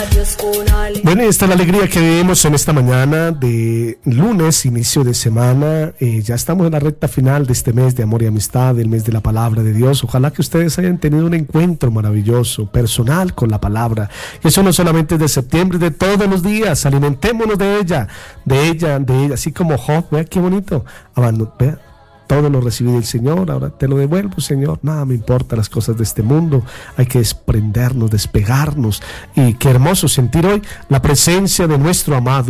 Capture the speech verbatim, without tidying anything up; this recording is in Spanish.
Bueno, esta es la alegría que vivimos en esta mañana de lunes, inicio de semana. Eh, ya estamos en la recta final de este mes de amor y amistad, el mes de la palabra de Dios. Ojalá que ustedes hayan tenido un encuentro maravilloso, personal con la palabra. Y eso no solamente es de septiembre, de todos los días. Alimentémonos de ella, de ella, de ella. Así como Job, vea qué bonito. Abandon, vea. Todo lo recibí del Señor, ahora te lo devuelvo, Señor. Nada me importa las cosas de este mundo. Hay que desprendernos, despegarnos. Y qué hermoso sentir hoy la presencia de nuestro amado